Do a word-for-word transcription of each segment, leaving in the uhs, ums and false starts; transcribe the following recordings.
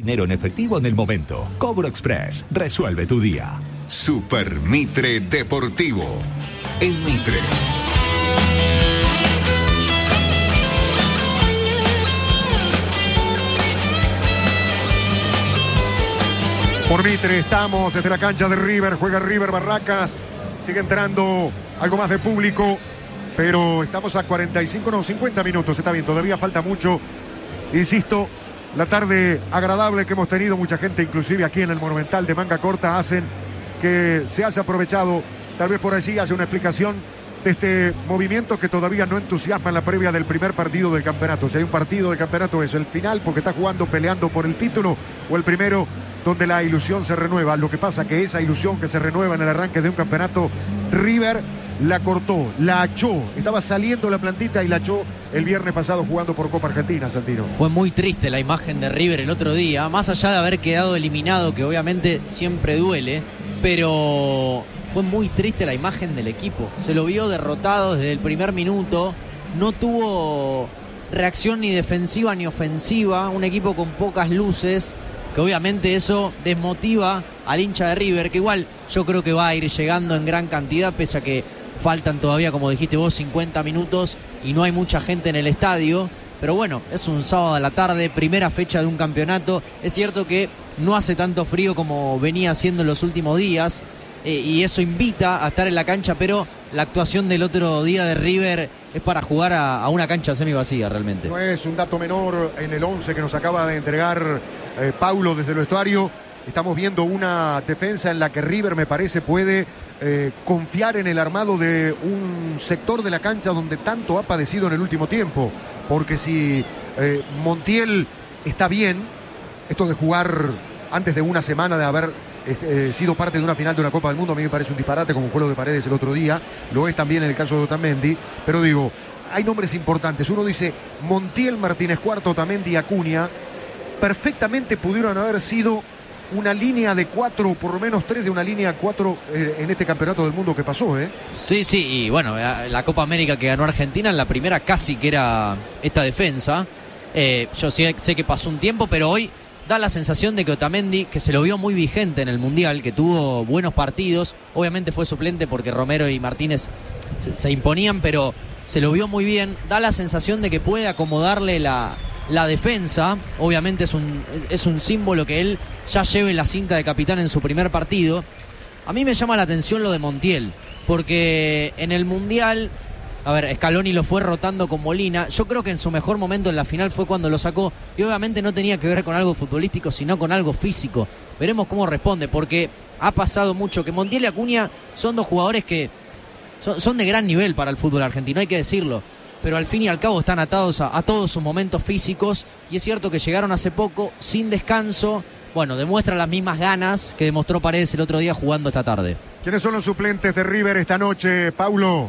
Dinero en efectivo en el momento. Cobro Express. Resuelve tu día. Super Mitre Deportivo. En Mitre. Por Mitre estamos desde la cancha de River. Juega River Barracas. Sigue entrando algo más de público. Pero estamos a cuarenta y cinco, no, cincuenta minutos. Está bien, todavía falta mucho. Insisto, la tarde agradable que hemos tenido. Mucha gente, inclusive aquí en el Monumental de Manga Corta, hacen que se haya aprovechado. Tal vez por allí haya una explicación de este movimiento que todavía no entusiasma en la previa del primer partido del campeonato. Si hay un partido del campeonato es el final, porque está jugando, peleando por el título, o el primero donde la ilusión se renueva. Lo que pasa que esa ilusión que se renueva en el arranque de un campeonato, River la cortó, la achó. Estaba saliendo la plantita y la achó el viernes pasado jugando por Copa Argentina, Santino. Fue muy triste la imagen de River el otro día, más allá de haber quedado eliminado, que obviamente siempre duele, pero fue muy triste la imagen del equipo. Se lo vio derrotado desde el primer minuto, no tuvo reacción ni defensiva ni ofensiva, un equipo con pocas luces, que obviamente eso desmotiva al hincha de River, que igual yo creo que va a ir llegando en gran cantidad, pese a que faltan todavía, como dijiste vos, cincuenta minutos y no hay mucha gente en el estadio. Pero bueno, es un sábado a la tarde, primera fecha de un campeonato. Es cierto que no hace tanto frío como venía haciendo en los últimos días, eh, y eso invita a estar en la cancha, pero la actuación del otro día de River es para jugar a, a una cancha semi vacía realmente. No es un dato menor en el once que nos acaba de entregar eh, Paulo desde el vestuario. Estamos viendo una defensa en la que River, me parece, puede eh, confiar en el armado de un sector de la cancha donde tanto ha padecido en el último tiempo. Porque si eh, Montiel está bien, esto de jugar antes de una semana de haber eh, sido parte de una final de una Copa del Mundo, a mí me parece un disparate, como fue lo de Paredes el otro día. Lo es también en el caso de Otamendi. Pero digo, hay nombres importantes. Uno dice Montiel, Martínez Cuarto, Otamendi, Acuña. Perfectamente pudieron haber sido una línea de cuatro, o por lo menos tres de una línea cuatro eh, en este campeonato del mundo que pasó, ¿eh? Sí, sí, y bueno, la Copa América que ganó Argentina, en la primera casi que era esta defensa. Eh, yo sé, sé que pasó un tiempo, pero hoy da la sensación de que Otamendi, que se lo vio muy vigente en el Mundial, que tuvo buenos partidos, obviamente fue suplente porque Romero y Martínez se, se imponían, pero se lo vio muy bien, da la sensación de que puede acomodarle la... la defensa. Obviamente es un, es un símbolo que él ya lleve la cinta de capitán en su primer partido. A mí me llama la atención lo de Montiel, porque en el Mundial, a ver, Scaloni lo fue rotando con Molina. Yo creo que en su mejor momento en la final fue cuando lo sacó, y obviamente no tenía que ver con algo futbolístico, sino con algo físico. Veremos cómo responde, porque ha pasado mucho, que Montiel y Acuña son dos jugadores que son, son de gran nivel para el fútbol argentino, hay que decirlo, pero al fin y al cabo están atados a, a todos sus momentos físicos, y es cierto que llegaron hace poco, sin descanso. Bueno, demuestra las mismas ganas que demostró Paredes el otro día jugando esta tarde. ¿Quiénes son los suplentes de River esta noche, Paulo?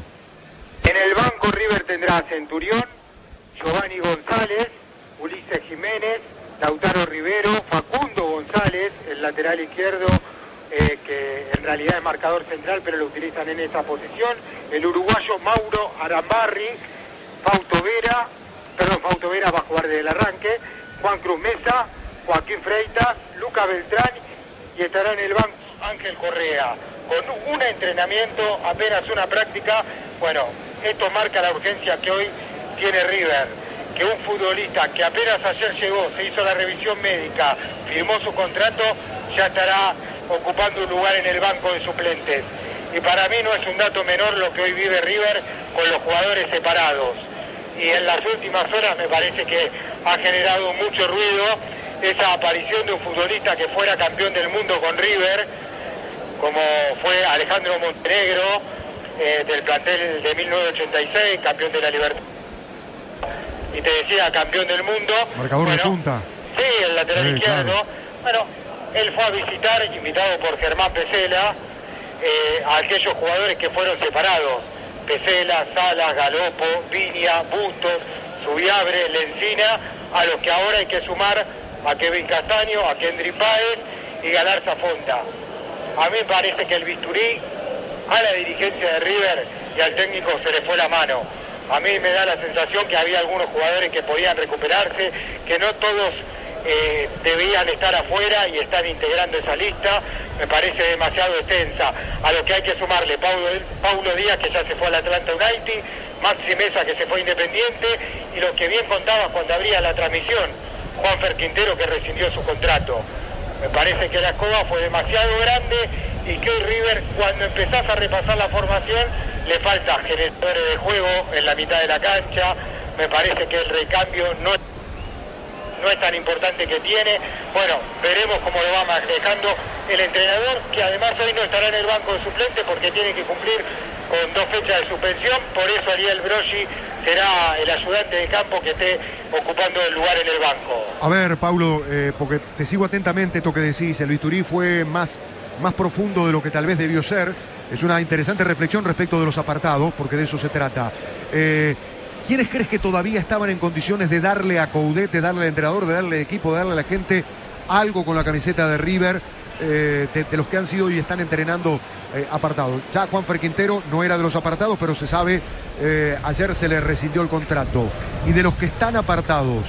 En el banco River tendrá a Centurión, Giovanni González, Ulises Jiménez, Lautaro Rivero, Facundo González, el lateral izquierdo, eh, que en realidad es marcador central, pero lo utilizan en esa posición, el uruguayo Mauro Arambarri, Fausto Vera, perdón, Fausto Vera va a jugar desde el arranque, Juan Cruz Mesa, Joaquín Freitas, Lucas Beltrán, y estará en el banco Ángel Correa. Con un entrenamiento, apenas una práctica. Bueno, esto marca la urgencia que hoy tiene River, que un futbolista que apenas ayer llegó, se hizo la revisión médica, firmó su contrato, ya estará ocupando un lugar en el banco de suplentes. Y para mí no es un dato menor lo que hoy vive River con los jugadores separados. Y en las últimas horas me parece que ha generado mucho ruido esa aparición de un futbolista que fuera campeón del mundo con River, como fue Alejandro Montenegro, eh, del plantel de mil novecientos ochenta y seis, campeón de la Libertad. Y te decía, campeón del mundo. Marcador bueno, de punta. Sí, el lateral sí, izquierdo. Claro. Bueno, él fue a visitar, invitado por Germán Pesela, eh, a aquellos jugadores que fueron separados. Pesela, Salas, Galopo, Viña, Bustos, Subiabre, Lencina, a los que ahora hay que sumar a Kevin Castaño, a Kendry Páez y Galarza Fonta. A mí me parece que el bisturí a la dirigencia de River y al técnico se le fue la mano. A mí me da la sensación que había algunos jugadores que podían recuperarse, que no todos eh, debían estar afuera y están integrando esa lista, me parece demasiado extensa. A lo que hay que sumarle Paulo, Paulo Díaz, que ya se fue al Atlanta United, Maxi Mesa, que se fue Independiente, y lo que bien contabas cuando abría la transmisión, Juanfer Quintero, que rescindió su contrato. Me parece que la escoba fue demasiado grande y que hoy River, cuando empezás a repasar la formación, le falta generadores de juego en la mitad de la cancha. Me parece que el recambio no, no es tan importante que tiene. Bueno, veremos cómo lo va manejando el entrenador, que además hoy no estará en el banco de suplentes porque tiene que cumplir con dos fechas de suspensión. Por eso Ariel Broggi será el ayudante de campo que esté ocupando el lugar en el banco. A ver, Paulo, eh, porque te sigo atentamente esto que decís. El Bisturí fue más, más profundo de lo que tal vez debió ser. Es una interesante reflexión respecto de los apartados, porque de eso se trata. Eh, ¿Quiénes crees que todavía estaban en condiciones de darle a Coudet, de darle al entrenador, de darle al equipo, de darle a la gente algo con la camiseta de River, eh, de, de los que han sido y están entrenando eh, apartados? Ya Juanfer Quintero no era de los apartados, pero se sabe, eh, ayer se le rescindió el contrato. Y de los que están apartados,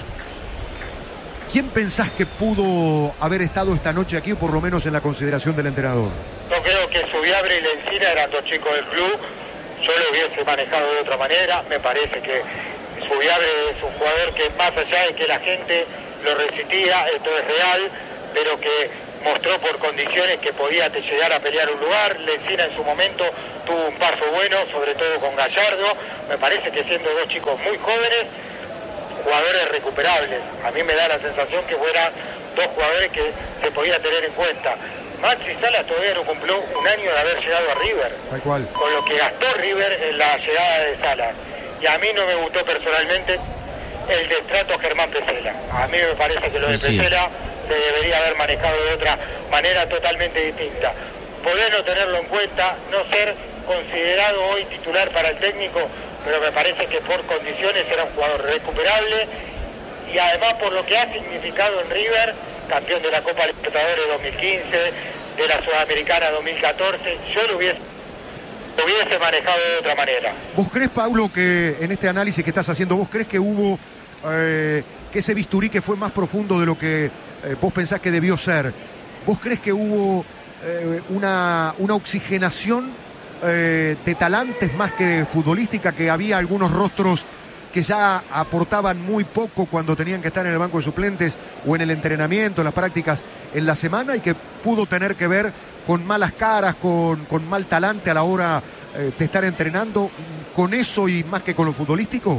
¿quién pensás que pudo haber estado esta noche aquí, o por lo menos en la consideración del entrenador? Yo creo que Subiabre y Lencina eran dos chicos del club. Yo lo hubiese manejado de otra manera. Me parece que Subiabre es un jugador que, más allá de que la gente lo resistía, esto es real, pero que mostró por condiciones que podía llegar a pelear un lugar. Lencina en su momento tuvo un paso bueno, sobre todo con Gallardo. Me parece que siendo dos chicos muy jóvenes, jugadores recuperables. A mí me da la sensación que fueran dos jugadores que se podía tener en cuenta. Maxi Salas todavía no cumplió un año de haber llegado a River, tal cual, con lo que gastó River en la llegada de Salas. Y a mí no me gustó personalmente el destrato a Germán Pesela. A mí me parece que lo de sí. Pesela se debería haber manejado de otra manera totalmente distinta. Poder no tenerlo en cuenta, no ser considerado hoy titular para el técnico, pero me parece que por condiciones era un jugador recuperable, y además por lo que ha significado en River, campeón de la Copa Libertadores dos mil quince, de la Sudamericana dos mil catorce, yo lo hubiese, lo hubiese manejado de otra manera. ¿Vos crees, Paulo, que en este análisis que estás haciendo, vos crees que hubo, eh, que ese bisturí que fue más profundo de lo que eh, vos pensás que debió ser, vos crees que hubo eh, una, una oxigenación eh, de talantes más que futbolística, que había algunos rostros que ya aportaban muy poco cuando tenían que estar en el banco de suplentes o en el entrenamiento, en las prácticas en la semana, y que pudo tener que ver con malas caras, con, con mal talante a la hora eh, de estar entrenando, con eso y más que con lo futbolístico?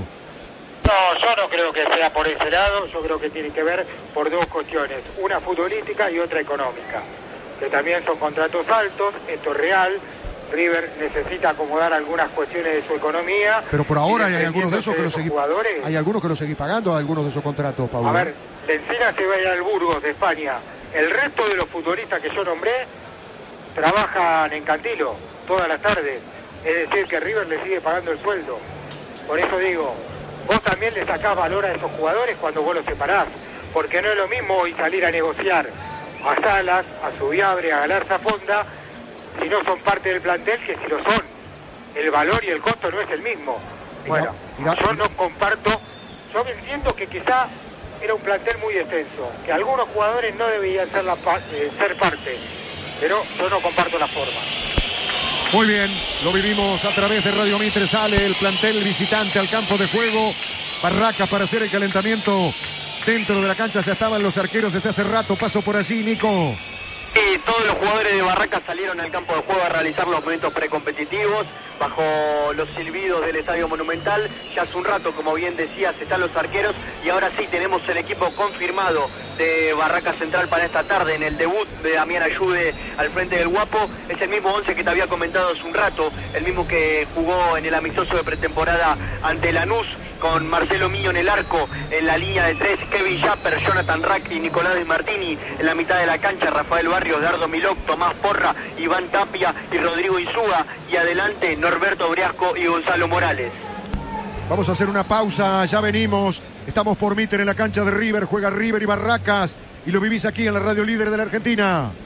No, yo no creo que sea por ese lado. Yo creo que tiene que ver por dos cuestiones, una futbolística y otra económica, que también son contratos altos. Esto es real. River necesita acomodar algunas cuestiones de su economía. Pero por ahora hay algunos de esos que de lo seguís jugadores. Hay algunos que lo seguís pagando, algunos de esos contratos, Pablo. A ver, Lencina se va a ir al Burgos de España. El resto de los futbolistas que yo nombré trabajan en Cantilo todas las tardes. Es decir, que River le sigue pagando el sueldo. Por eso digo, vos también le sacás valor a esos jugadores cuando vos los separás. Porque no es lo mismo hoy salir a negociar a Salas, a Subiabre, a Galarza Fonda, si no son parte del plantel, que si lo son. El valor y el costo no es el mismo. Bueno, mira, mira, yo no comparto, yo entiendo que quizá era un plantel muy extenso, que algunos jugadores no debían ser, la, eh, ser parte, pero yo no comparto la forma. Muy bien, lo vivimos a través de Radio Mitre. Sale el plantel visitante al campo de juego. Barracas para hacer el calentamiento dentro de la cancha. Ya estaban los arqueros desde hace rato. Paso por allí, Nico. Sí, todos los jugadores de Barracas salieron al campo de juego a realizar los momentos precompetitivos bajo los silbidos del Estadio Monumental. Ya hace un rato, como bien decías, están los arqueros, y ahora sí tenemos el equipo confirmado de Barracas Central para esta tarde en el debut de Damián Ayude al frente del Guapo. Es el mismo once que te había comentado hace un rato, el mismo que jugó en el amistoso de pretemporada ante Lanús, con Marcelo Millo en el arco, en la línea de tres, Kevin Japper, Jonathan Rack y Nicolás Di Martini, en la mitad de la cancha, Rafael Barrios, Dardo Milok, Tomás Porra, Iván Tapia y Rodrigo Insúa, y adelante Norberto Briasco y Gonzalo Morales. Vamos a hacer una pausa, ya venimos. Estamos por Mitre en la cancha de River, juega River y Barracas, y lo vivís aquí en la Radio Líder de la Argentina.